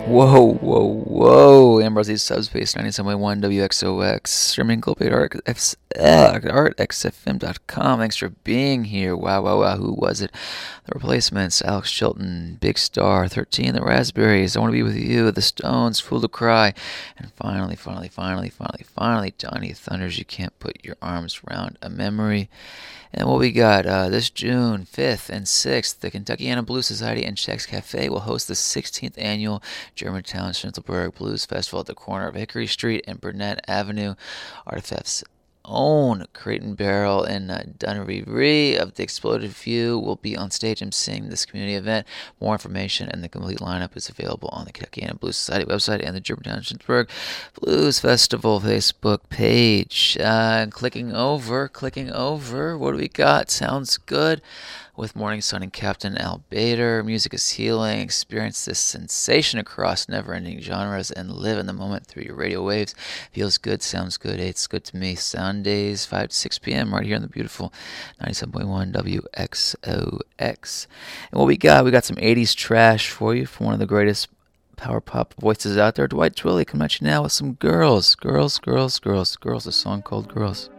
Whoa, whoa, whoa. Ambrosie's Subspace 97.1 WXOX. Streaming globally at artxfm.com. Thanks for being here. Wow, wow, wow. Who was it? The Replacements, Alex Chilton, Big Star, 13, The Raspberries, I Want to Be With You, The Stones, Fool to Cry, and finally, Johnny Thunders, You Can't Put Your Arms Around a Memory. And what we got this June 5th and 6th, the Kentuckiana Blues Society and Chex Cafe will host the 16th annual Germantown Schnitzelburg Blues Festival at the corner of Hickory Street and Burnett Avenue. Artifacts own Crate and Barrel and Dunleavy of the Exploded Few will be on stage emceeing this community event. More information and the complete lineup is available on the Kentuckiana Blues Society website and the Germantown Schnitzelburg Blues Festival Facebook page. Clicking over, what do we got? Sounds good. With Morning Sun and Captain Al Bader, music is healing. Experience this sensation across never-ending genres and live in the moment through your radio waves. Feels good, sounds good. Hey, it's good to me. Sundays, 5 to 6 p.m. right here on the beautiful 97.1 WXOX. And what we got some 80s trash for you from one of the greatest power pop voices out there, Dwight Twilley, coming at you now with some girls. A song called Girls.